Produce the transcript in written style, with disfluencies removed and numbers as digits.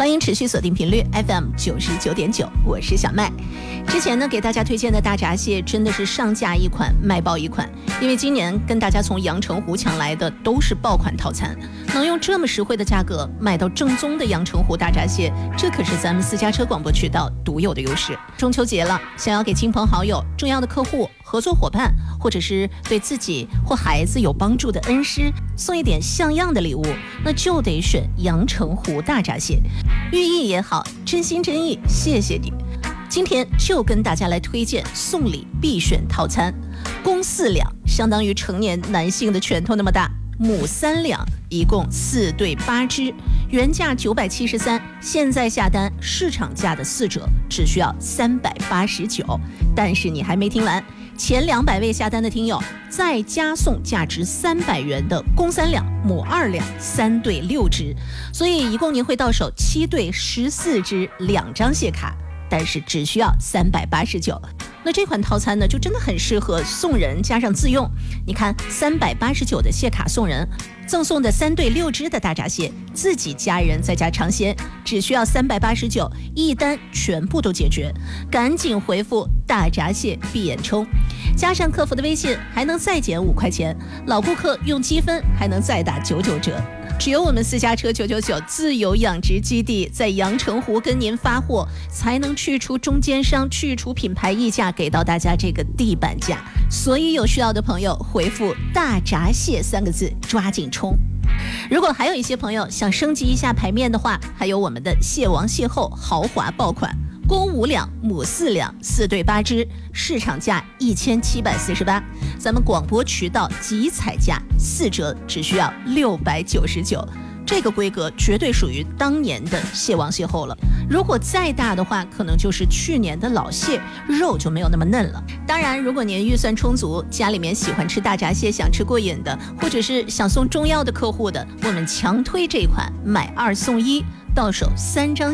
欢迎持续锁定频率 FM99.9，我是小麦。之前呢，给大家推荐的大闸蟹真的是上架一款卖爆一款，因为今年跟大家从阳澄湖抢来的都是爆款套餐，能用这么实惠的价格买到正宗的阳澄湖大闸蟹，这可是咱们私家车广播渠道独有的优势。中秋节了，想要给亲朋好友、重要的客户、合作伙伴，或者是对自己或孩子有帮助的恩师送一点像样的礼物，那就得选阳澄湖大闸蟹，寓意也好，真心真意，谢谢你。今天就跟大家来推荐送礼必选套餐，公4两相当于成年男性的拳头那么大，母3两，一共4对8只，原价973，现在下单市场价的4折，只需要389。但是你还没听完，前200位下单的听友再加送价值300元的公3两、母2两，3对6只，所以一共您会到手7对14只，2张蟹卡，但是只需要389。那这款套餐呢，就真的很适合送人加上自用。你看，389的蟹卡送人，赠送的3对6只的大闸蟹，自己家人在家尝鲜，只需要389，一单全部都解决。赶紧回复大闸蟹闭眼冲，加上客服的微信，还能再减5块钱。老顾客用积分还能再打99折。只有我们私家车999自有养殖基地在阳澄湖跟您发货，才能去除中间商，去除品牌溢价，给到大家这个地板价。所以有需要的朋友回复大闸蟹3个字，抓紧冲。如果还有一些朋友想升级一下牌面的话，还有我们的蟹王蟹后豪华爆款，公5两，母4两，4对8只，市场价1748，咱们广播渠道即采价4折，只需要699。这个规格绝对属于当年的蟹王蟹后了，如果再大的话，可能就是去年的老蟹，肉就没有那么嫩了。当然，如果您预算充足，家里面喜欢吃大闸蟹，想吃过瘾的，或者是想送中药的客户的，我们强推这款买2送1，到手3张